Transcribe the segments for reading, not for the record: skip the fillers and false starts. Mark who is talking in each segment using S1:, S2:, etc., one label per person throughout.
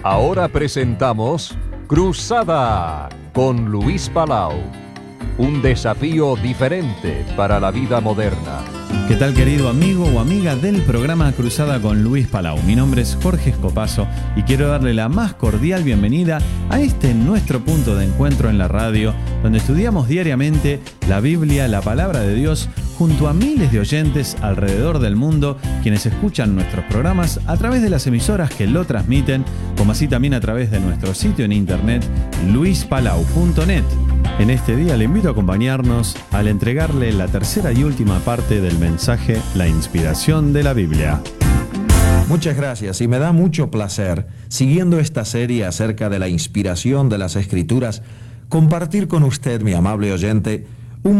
S1: Ahora presentamos Cruzada con Luis Palau. Un desafío diferente para la vida moderna.
S2: ¿Qué tal, querido amigo o amiga del programa Cruzada con Luis Palau? Mi nombre es Jorge Escopazo y quiero darle la más cordial bienvenida a este nuestro punto de encuentro en la radio, donde estudiamos diariamente la Biblia, la palabra de Dios, junto a miles de oyentes alrededor del mundo, quienes escuchan nuestros programas a través de las emisoras que lo transmiten, como así también a través de nuestro sitio en internet, luispalau.net. En este día le invito a acompañarnos al entregarle la tercera y última parte del mensaje La inspiración de la Biblia.
S3: Muchas gracias y me da mucho placer, siguiendo esta serie acerca de la inspiración de las Escrituras, compartir con usted, mi amable oyente,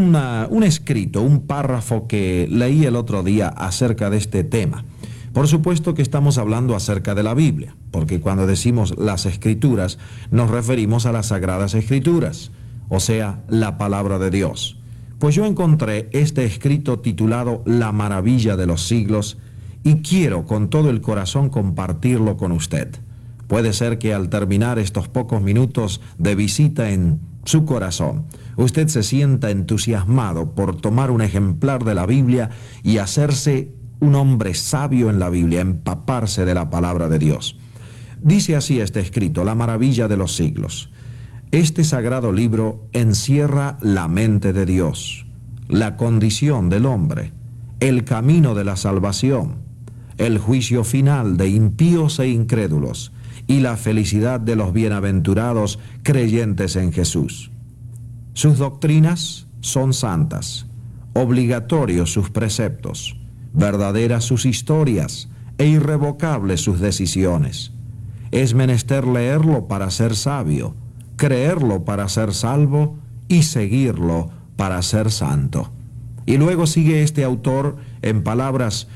S3: un escrito, un párrafo que leí el otro día acerca de este tema. Por supuesto que estamos hablando acerca de la Biblia, porque cuando decimos las Escrituras nos referimos a las Sagradas Escrituras, o sea, la palabra de Dios. Pues yo encontré este escrito titulado La maravilla de los siglos y quiero con todo el corazón compartirlo con usted. Puede ser que al terminar estos pocos minutos de visita en su corazón, usted se sienta entusiasmado por tomar un ejemplar de la Biblia y hacerse un hombre sabio en la Biblia, empaparse de la palabra de Dios. Dice así este escrito, La maravilla de los siglos. Este sagrado libro encierra la mente de Dios, la condición del hombre, el camino de la salvación, el juicio final de impíos e incrédulos y la felicidad de los bienaventurados creyentes en Jesús. Sus doctrinas son santas, obligatorios sus preceptos, verdaderas sus historias e irrevocables sus decisiones. Es menester leerlo para ser sabio, creerlo para ser salvo y seguirlo para ser santo. Y luego sigue este autor en palabras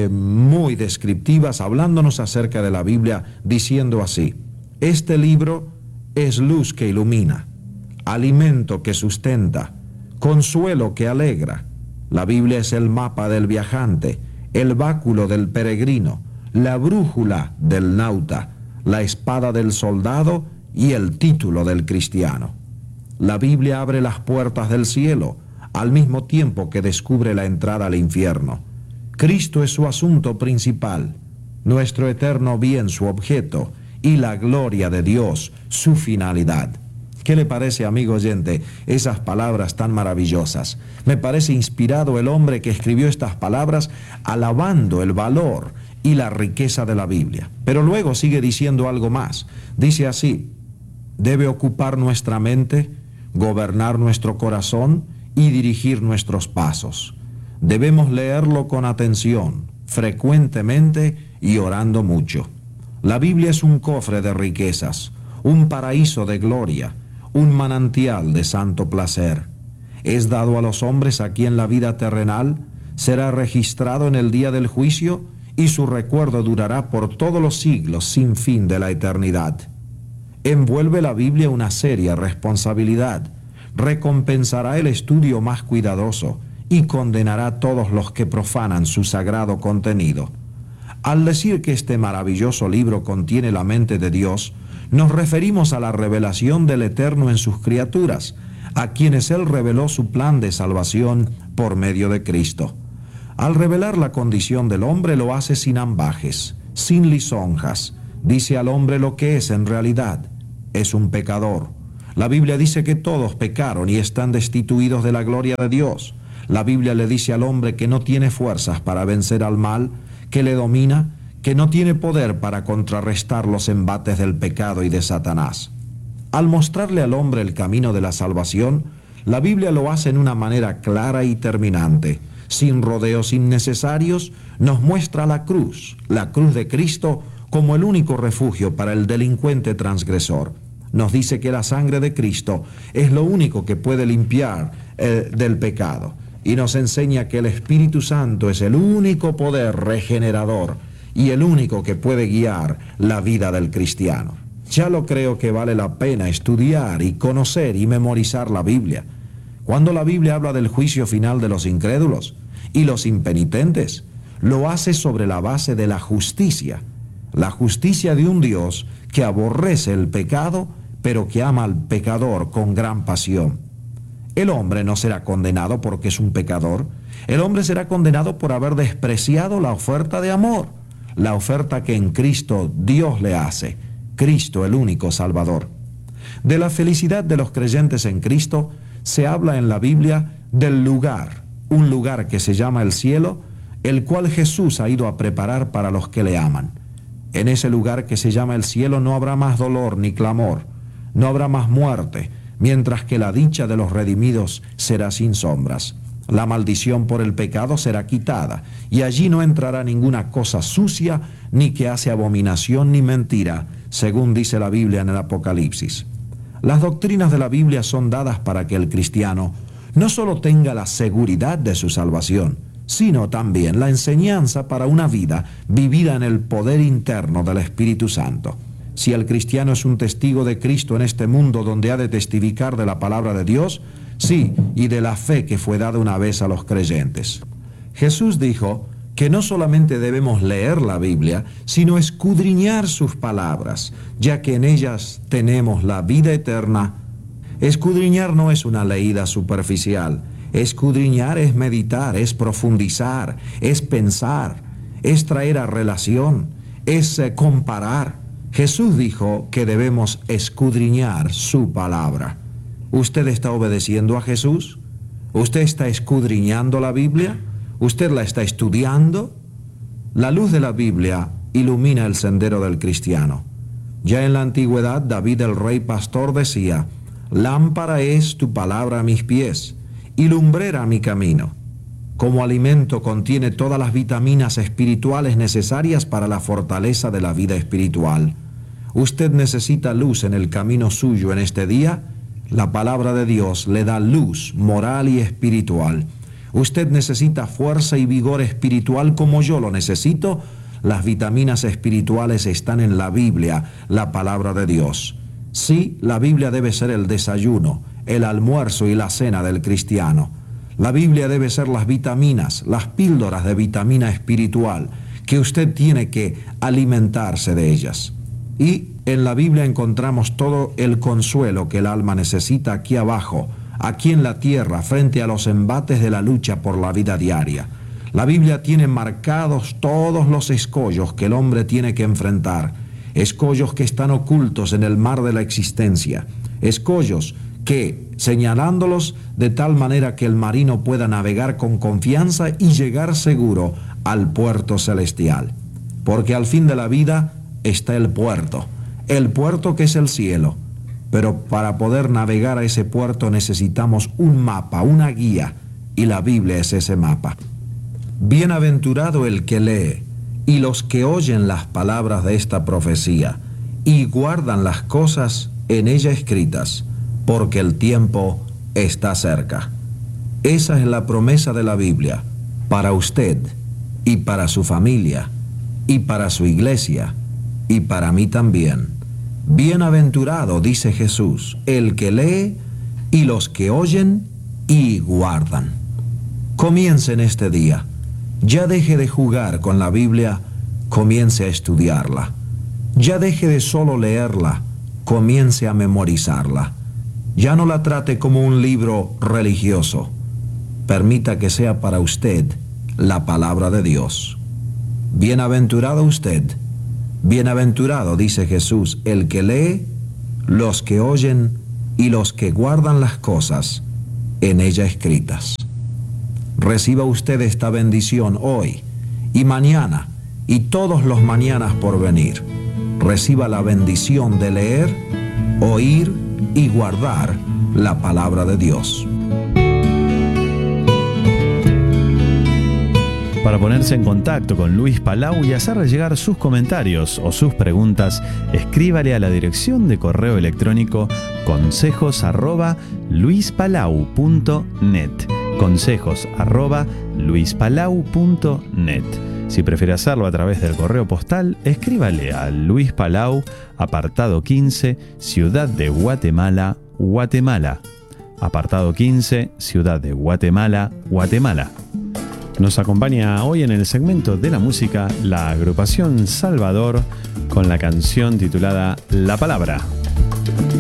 S3: muy descriptivas, hablándonos acerca de la Biblia, diciendo así: este libro es luz que ilumina, alimento que sustenta, consuelo que alegra. La Biblia es el mapa del viajante, el báculo del peregrino, la brújula del nauta, la espada del soldado y el título del cristiano. La Biblia abre las puertas del cielo, al mismo tiempo que descubre la entrada al infierno. Cristo es su asunto principal, nuestro eterno bien su objeto, y la gloria de Dios su finalidad. ¿Qué le parece, amigo oyente, esas palabras tan maravillosas? Me parece inspirado el hombre que escribió estas palabras alabando el valor y la riqueza de la Biblia. Pero luego sigue diciendo algo más. Dice así: debe ocupar nuestra mente, gobernar nuestro corazón y dirigir nuestros pasos. Debemos leerlo con atención, frecuentemente y orando mucho. La Biblia es un cofre de riquezas, un paraíso de gloria, un manantial de santo placer. Es dado a los hombres aquí en la vida terrenal, será registrado en el día del juicio y su recuerdo durará por todos los siglos sin fin de la eternidad. Envuelve la Biblia una seria responsabilidad, recompensará el estudio más cuidadoso y condenará a todos los que profanan su sagrado contenido. Al decir que este maravilloso libro contiene la mente de Dios, nos referimos a la revelación del Eterno en sus criaturas, a quienes Él reveló su plan de salvación por medio de Cristo. Al revelar la condición del hombre lo hace sin ambajes, sin lisonjas. Dice al hombre lo que es en realidad: es un pecador. La Biblia dice que todos pecaron y están destituidos de la gloria de Dios. La Biblia le dice al hombre que no tiene fuerzas para vencer al mal, que le domina, que no tiene poder para contrarrestar los embates del pecado y de Satanás. Al mostrarle al hombre el camino de la salvación, la Biblia lo hace en una manera clara y terminante. Sin rodeos innecesarios, nos muestra la cruz de Cristo, como el único refugio para el delincuente transgresor. Nos dice que la sangre de Cristo es lo único que puede limpiar del pecado. Y nos enseña que el Espíritu Santo es el único poder regenerador y el único que puede guiar la vida del cristiano. Ya lo creo que vale la pena estudiar y conocer y memorizar la Biblia. Cuando la Biblia habla del juicio final de los incrédulos y los impenitentes, lo hace sobre la base de la justicia. la justicia de un Dios que aborrece el pecado, pero que ama al pecador con gran pasión. El hombre no será condenado porque es un pecador. El hombre será condenado por haber despreciado la oferta de amor, la oferta que en Cristo Dios le hace, Cristo el único Salvador. De la felicidad de los creyentes en Cristo se habla en la Biblia del lugar, un lugar que se llama el cielo, el cual Jesús ha ido a preparar para los que le aman. En ese lugar que se llama el cielo no habrá más dolor ni clamor, no habrá más muerte, mientras que la dicha de los redimidos será sin sombras. La maldición por el pecado será quitada, y allí no entrará ninguna cosa sucia, ni que hace abominación ni mentira, según dice la Biblia en el Apocalipsis. Las doctrinas de la Biblia son dadas para que el cristiano no solo tenga la seguridad de su salvación, sino también la enseñanza para una vida vivida en el poder interno del Espíritu Santo. Si el cristiano es un testigo de Cristo en este mundo donde ha de testificar de la palabra de Dios, sí, y de la fe que fue dada una vez a los creyentes. Jesús dijo que no solamente debemos leer la Biblia, sino escudriñar sus palabras, ya que en ellas tenemos la vida eterna. Escudriñar no es una leída superficial. Escudriñar es meditar, es profundizar, es pensar, es traer a relación, es comparar. Jesús dijo que debemos escudriñar su palabra. ¿Usted está obedeciendo a Jesús? ¿Usted está escudriñando la Biblia? ¿Usted la está estudiando? La luz de la Biblia ilumina el sendero del cristiano. Ya en la antigüedad, David el rey pastor decía: «Lámpara es tu palabra a mis pies y lumbrera mi camino». Como alimento contiene todas las vitaminas espirituales necesarias para la fortaleza de la vida espiritual. ¿Usted necesita luz en el camino suyo en este día? La palabra de Dios le da luz moral y espiritual. ¿Usted necesita fuerza y vigor espiritual como yo lo necesito? Las vitaminas espirituales están en la Biblia, la palabra de Dios. Sí, la Biblia debe ser el desayuno, el almuerzo y la cena del cristiano. La Biblia debe ser las vitaminas, las píldoras de vitamina espiritual, que usted tiene que alimentarse de ellas. Y en la Biblia encontramos todo el consuelo que el alma necesita aquí abajo, aquí en la tierra, frente a los embates de la lucha por la vida diaria. La Biblia tiene marcados todos los escollos que el hombre tiene que enfrentar, escollos que están ocultos en el mar de la existencia, escollos que, señalándolos de tal manera que el marino pueda navegar con confianza y llegar seguro al puerto celestial. Porque al fin de la vida está el puerto que es el cielo. Pero para poder navegar a ese puerto necesitamos un mapa, una guía, y la Biblia es ese mapa. Bienaventurado el que lee, y los que oyen las palabras de esta profecía, y guardan las cosas en ella escritas, porque el tiempo está cerca. Esa es la promesa de la Biblia, para usted, y para su familia, y para su iglesia, y para mí también. Bienaventurado, dice Jesús, el que lee y los que oyen y guardan. Comiencen este día. Ya deje de jugar con la Biblia, comience a estudiarla. Ya deje de solo leerla, comience a memorizarla. Ya no la trate como un libro religioso. Permita que sea para usted la palabra de Dios. Bienaventurado usted. Bienaventurado, dice Jesús, el que lee, los que oyen y los que guardan las cosas en ella escritas. Reciba usted esta bendición hoy y mañana y todos los mañanas por venir. Reciba la bendición de leer, oír y guardar la palabra de Dios.
S2: Para ponerse en contacto con Luis Palau y hacerle llegar sus comentarios o sus preguntas, escríbale a la dirección de correo electrónico consejos@luispalau.net. consejos@luispalau.net. Si prefiere hacerlo a través del correo postal, escríbale a Luis Palau, apartado 15, Ciudad de Guatemala, Guatemala. Apartado 15, Ciudad de Guatemala, Guatemala. Nos acompaña hoy en el segmento de la música la agrupación Salvador con la canción titulada La Palabra.